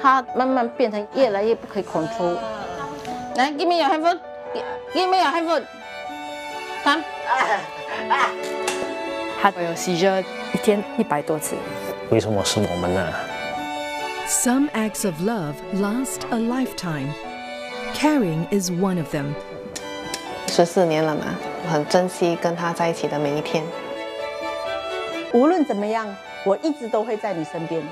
他慢慢变成越来越不可以control。来 ，give me your handphone， give me your handphone， come。 他有seizure一天100多次。 为什么是我们呢？ Some acts of love last a lifetime. Caring is one of them. 14年了嘛，我很珍惜跟他在一起的每一天。 无论怎么样，我一直都会在你身边。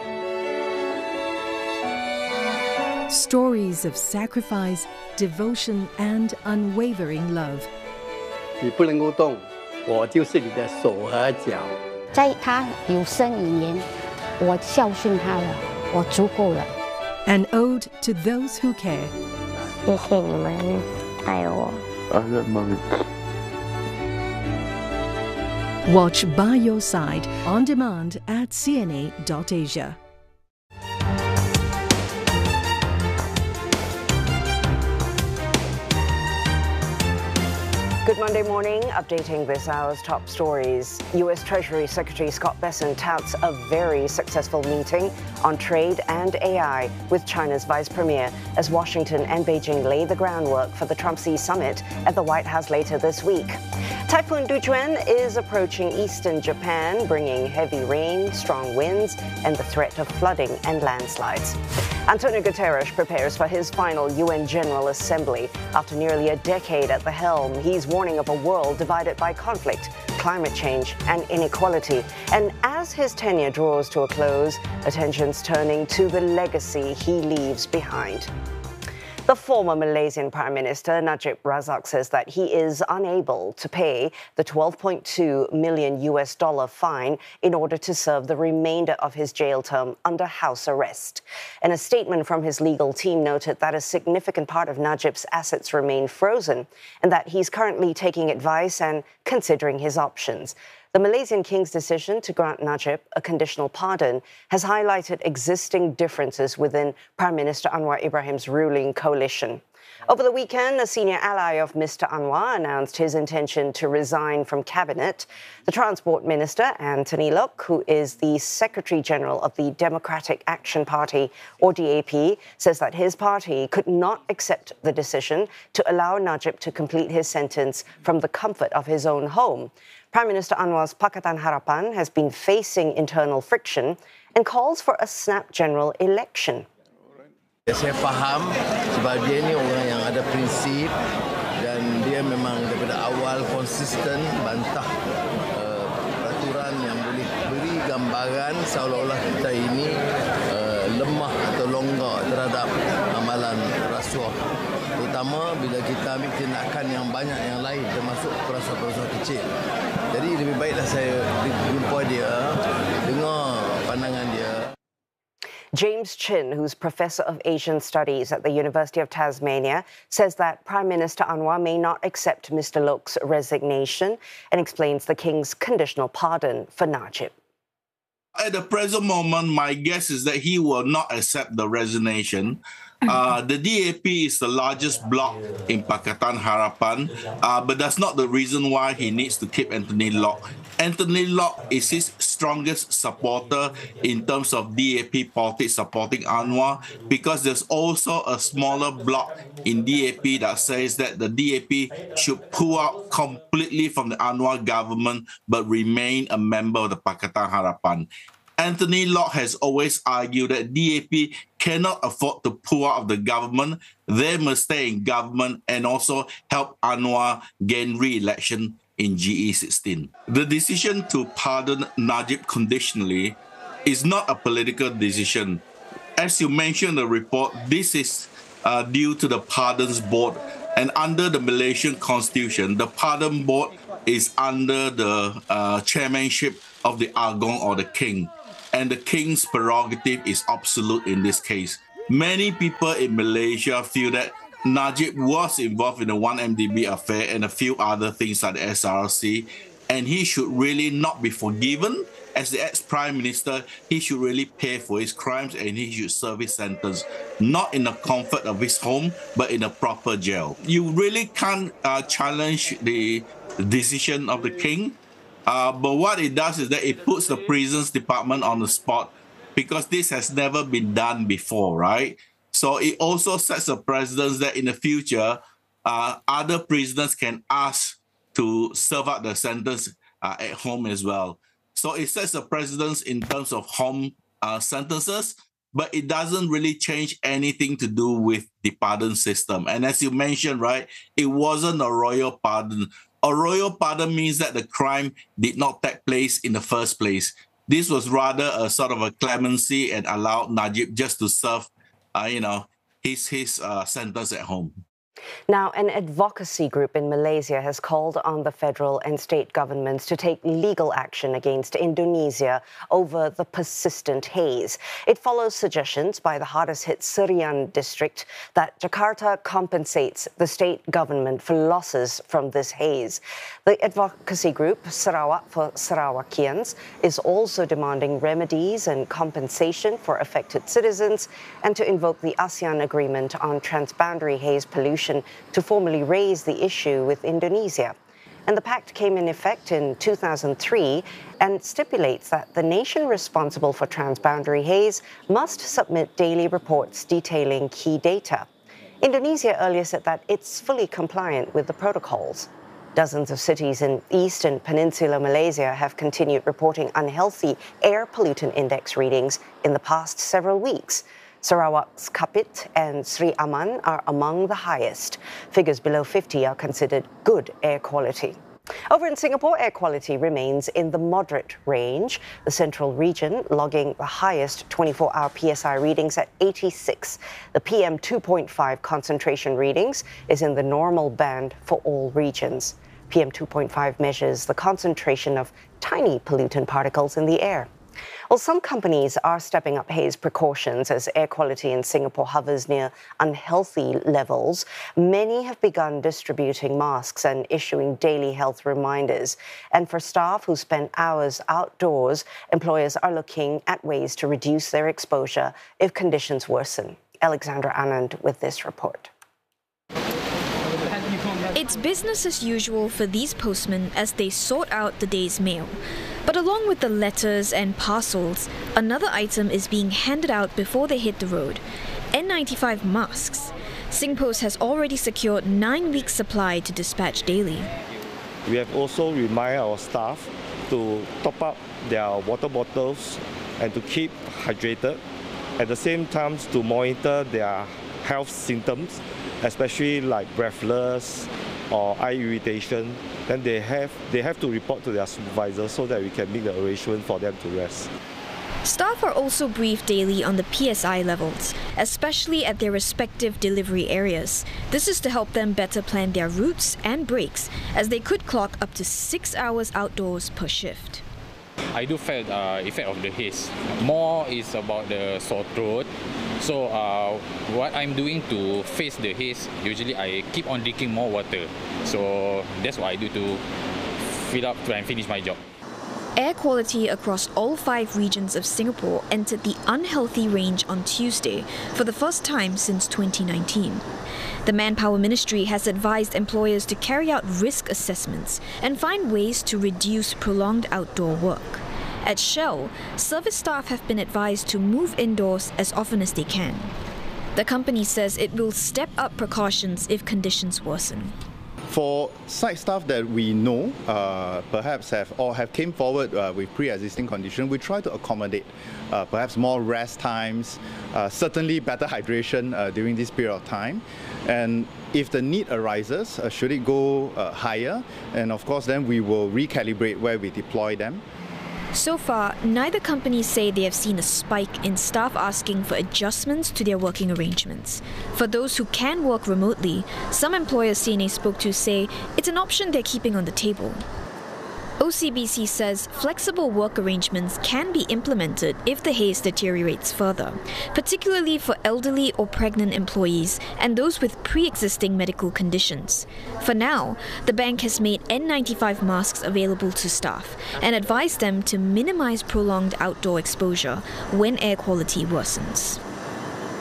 Stories of sacrifice, devotion, and unwavering love. 你不能够动，我就是你的手和脚。 在他有生以年，我孝顺他了，我足够了。 An ode to those who care. 谢谢你们爱我。 Watch By Your Side on demand at cna.asia. Good Monday morning, updating this hour's top stories. U.S. Treasury Secretary Scott Bessent touts a very successful meeting on trade and AI with China's Vice Premier as Washington and Beijing lay the groundwork for the Trump-Xi summit at the White House later this week. Typhoon Dujuan is approaching eastern Japan, bringing heavy rain, strong winds, and the threat of flooding and landslides. Antonio Guterres prepares for his final UN General Assembly. After nearly a decade at the helm, he's warning of a world divided by conflict, climate change, and inequality. And as his tenure draws to a close, attention's turning to the legacy he leaves behind. The former Malaysian Prime Minister Najib Razak says that he is unable to pay the $12.2 million fine in order to serve the remainder of his jail term under house arrest. And a statement from his legal team noted that a significant part of Najib's assets remain frozen and that he's currently taking advice and considering his options. The Malaysian king's decision to grant Najib a conditional pardon has highlighted existing differences within Prime Minister Anwar Ibrahim's ruling coalition. Over the weekend, a senior ally of Mr. Anwar announced his intention to resign from cabinet. The Transport Minister, Anthony Lok, who is the Secretary General of the Democratic Action Party, or DAP, says that his party could not accept the decision to allow Najib to complete his sentence from the comfort of his own home. Prime Minister Anwar's Pakatan Harapan has been facing internal friction and calls for a snap general election. Saya faham sebab dia ni orang yang ada prinsip dan dia memang daripada awal konsisten bantah peraturan yang boleh beri gambaran seolah-olah kita ini lemah atau longgar terhadap amalan rasuah. Terutama bila kita ambil tindakan yang banyak yang lain termasuk perasuah-perasuah kecil. Jadi lebih baiklah saya jumpa dia, dengar pandangan dia. James Chin, who's Professor of Asian Studies at the University of Tasmania, says that Prime Minister Anwar may not accept Mr. Lok's resignation and explains the King's conditional pardon for Najib. At the present moment, my guess is that he will not accept the resignation. The DAP is the largest bloc in Pakatan Harapan, but that's not the reason why he needs to keep Anthony Lok. Anthony Lok is his strongest supporter in terms of DAP politics supporting Anwar, because there's also a smaller bloc in DAP that says that the DAP should pull out completely from the Anwar government but remain a member of the Pakatan Harapan. Anthony Lok has always argued that DAP cannot afford to pull out of the government. They must stay in government and also help Anwar gain re-election in GE16. The decision to pardon Najib conditionally is not a political decision. As you mentioned in the report, this is due to the Pardons Board. And under the Malaysian Constitution, the Pardon Board is under the chairmanship of the Agong or the King. And the King's prerogative is absolute in this case. Many people in Malaysia feel that Najib was involved in the 1MDB affair and a few other things like the SRC, and he should really not be forgiven. As the ex-Prime Minister, he should really pay for his crimes and he should serve his sentence, not in the comfort of his home, but in a proper jail. You really can't challenge the decision of the King. But what it does is that it puts the prisons department on the spot, because this has never been done before, right? So it also sets a precedent that in the future, other prisoners can ask to serve out the sentence at home as well. So it sets a precedent in terms of home sentences, but it doesn't really change anything to do with the pardon system. And as you mentioned, right, it wasn't a royal pardon. A royal pardon means that the crime did not take place in the first place. This was rather a sort of a clemency and allowed Najib just to serve, his sentence at home. Now, an advocacy group in Malaysia has called on the federal and state governments to take legal action against Indonesia over the persistent haze. It follows suggestions by the hardest-hit Serian district that Jakarta compensates the state government for losses from this haze. The advocacy group, Sarawak for Sarawakians, is also demanding remedies and compensation for affected citizens and to invoke the ASEAN Agreement on Transboundary Haze Pollution to formally raise the issue with Indonesia. And the pact came in effect in 2003 and stipulates that the nation responsible for transboundary haze must submit daily reports detailing key data. Indonesia earlier said that it's fully compliant with the protocols. Dozens of cities in East and Peninsular Malaysia have continued reporting unhealthy air pollutant index readings in the past several weeks. Sarawak's Kapit and Sri Aman are among the highest. Figures below 50 are considered good air quality. Over in Singapore, air quality remains in the moderate range. The central region logging the highest 24-hour PSI readings at 86. The PM 2.5 concentration readings is in the normal band for all regions. PM 2.5 measures the concentration of tiny pollutant particles in the air. Well, some companies are stepping up haze precautions as air quality in Singapore hovers near unhealthy levels. Many have begun distributing masks and issuing daily health reminders. And for staff who spend hours outdoors, employers are looking at ways to reduce their exposure if conditions worsen. Alexandra Anand with this report. It's business as usual for these postmen as they sort out the day's mail. But along with the letters and parcels, another item is being handed out before they hit the road: N95 masks. Singpost has already secured 9 weeks' supply to dispatch daily. We have also reminded our staff to top up their water bottles and to keep hydrated. At the same time, to monitor their health symptoms, especially like breathless or eye irritation, then they have to report to their supervisor so that we can make the arrangement for them to rest. Staff are also briefed daily on the PSI levels, especially at their respective delivery areas. This is to help them better plan their routes and breaks, as they could clock up to 6 hours outdoors per shift. I do feel the effect of the haze. More is about the sore throat. So what I'm doing to face the haze, usually I keep on drinking more water. So that's what I do to fill up and finish my job. Air quality across all 5 regions of Singapore entered the unhealthy range on Tuesday for the first time since 2019. The Manpower Ministry has advised employers to carry out risk assessments and find ways to reduce prolonged outdoor work. At Shell, service staff have been advised to move indoors as often as they can. The company says it will step up precautions if conditions worsen. For site staff that we know perhaps have came forward with pre-existing condition, we try to accommodate perhaps more rest times, certainly better hydration during this period of time. And if the need arises, should it go higher, and of course then we will recalibrate where we deploy them. So far, neither company say they have seen a spike in staff asking for adjustments to their working arrangements. For those who can work remotely, some employers CNA spoke to say it's an option they're keeping on the table. OCBC says flexible work arrangements can be implemented if the haze deteriorates further, particularly for elderly or pregnant employees and those with pre-existing medical conditions. For now, the bank has made N95 masks available to staff and advised them to minimize prolonged outdoor exposure when air quality worsens.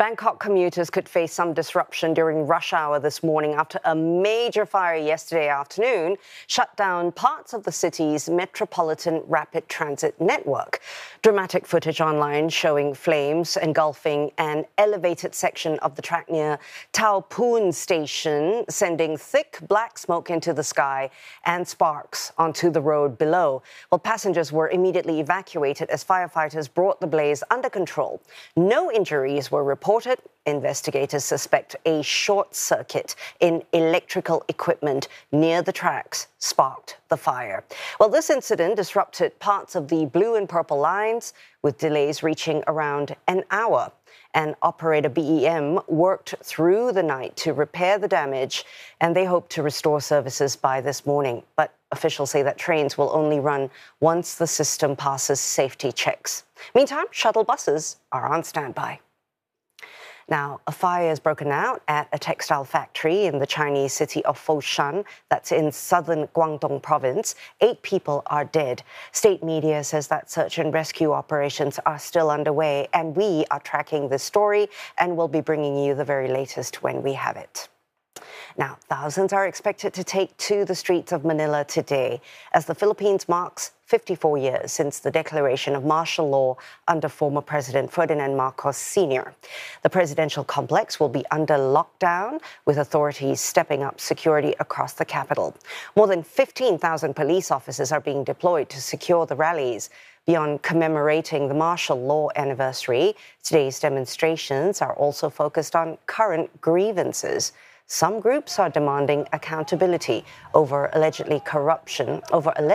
Bangkok commuters could face some disruption during rush hour this morning after a major fire yesterday afternoon shut down parts of the city's metropolitan rapid transit network. Dramatic footage online showing flames engulfing an elevated section of the track near Tao Poon Station, sending thick black smoke into the sky and sparks onto the road below. Well, passengers were immediately evacuated as firefighters brought the blaze under control. No injuries were reported. Investigators suspect a short circuit in electrical equipment near the tracks sparked the fire. Well, this incident disrupted parts of the blue and purple lines, with delays reaching around an hour. And operator BEM worked through the night to repair the damage, and they hope to restore services by this morning. But officials say that trains will only run once the system passes safety checks. Meantime, shuttle buses are on standby. Now, a fire has broken out at a textile factory in the Chinese city of Foshan, that's in southern Guangdong province. 8 people are dead. State media says that search and rescue operations are still underway, and we are tracking this story and will be bringing you the very latest when we have it. Now, thousands are expected to take to the streets of Manila today as the Philippines marks 54 years since the declaration of martial law under former President Ferdinand Marcos Sr. The presidential complex will be under lockdown, with authorities stepping up security across the capital. More than 15,000 police officers are being deployed to secure the rallies. Beyond commemorating the martial law anniversary, today's demonstrations are also focused on current grievances. Some groups are demanding accountability over alleged corruption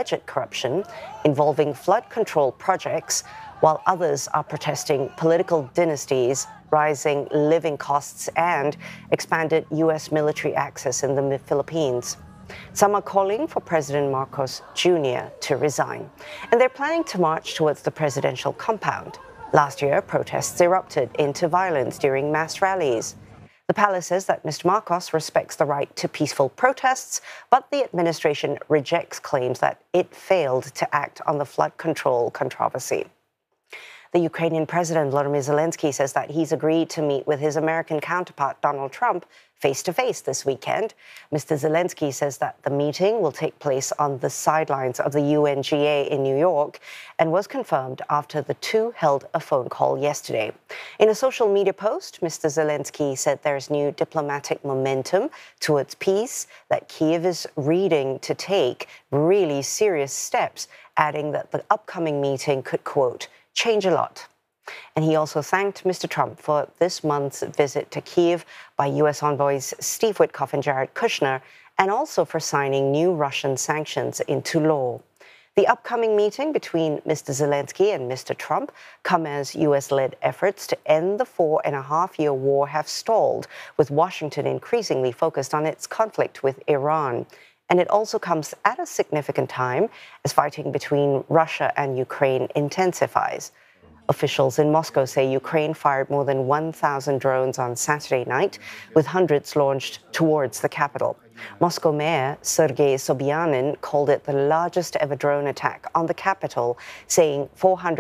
involving flood control projects, while others are protesting political dynasties, rising living costs, and expanded U.S. military access in the Philippines. Some are calling for President Marcos Jr. to resign, and they're planning to march towards the presidential compound. Last year, protests erupted into violence during mass rallies. The palace says that Mr. Marcos respects the right to peaceful protests, but the administration rejects claims that it failed to act on the flood control controversy. The Ukrainian President Volodymyr Zelensky says that he's agreed to meet with his American counterpart Donald Trump face-to-face this weekend. Mr. Zelensky says that the meeting will take place on the sidelines of the UNGA in New York and was confirmed after the two held a phone call yesterday. In a social media post, Mr. Zelensky said there's new diplomatic momentum towards peace, that Kyiv is ready to take really serious steps, adding that the upcoming meeting could, quote, change a lot. And he also thanked Mr. Trump for this month's visit to Kyiv by U.S. envoys Steve Witkoff and Jared Kushner, and also for signing new Russian sanctions into law. The upcoming meeting between Mr. Zelensky and Mr. Trump come as U.S.-led efforts to end the 4.5-year war have stalled, with Washington increasingly focused on its conflict with Iran. And it also comes at a significant time as fighting between Russia and Ukraine intensifies. Officials in Moscow say Ukraine fired more than 1,000 drones on Saturday night, with hundreds launched towards the capital. Moscow Mayor Sergei Sobyanin called it the largest ever drone attack on the capital, saying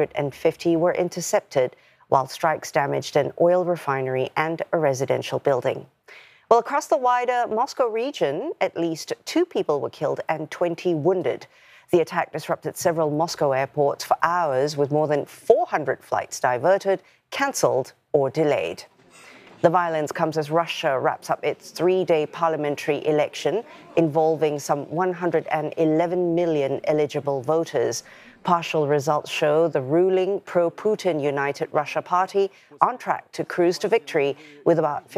450 were intercepted, while strikes damaged an oil refinery and a residential building. Well, across the wider Moscow region, at least 2 people were killed and 20 wounded. The attack disrupted several Moscow airports for hours, with more than 400 flights diverted, cancelled, or delayed. The violence comes as Russia wraps up its 3-day parliamentary election involving some 111 million eligible voters. Partial results show the ruling pro-Putin United Russia Party on track to cruise to victory with about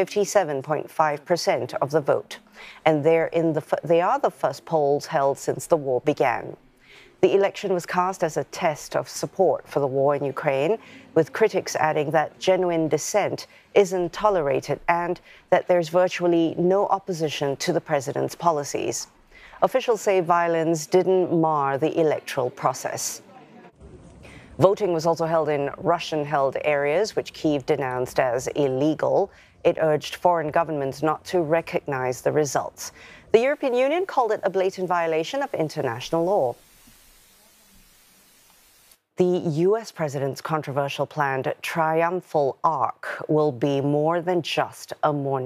57.5% of the vote. And they are the first polls held since the war began. The election was cast as a test of support for the war in Ukraine, with critics adding that genuine dissent isn't tolerated and that there's virtually no opposition to the president's policies. Officials say violence didn't mar the electoral process. Voting was also held in Russian-held areas, which Kyiv denounced as illegal. It urged foreign governments not to recognize the results. The European Union called it a blatant violation of international law. The US president's controversial planned triumphal arch will be more than just a mourning.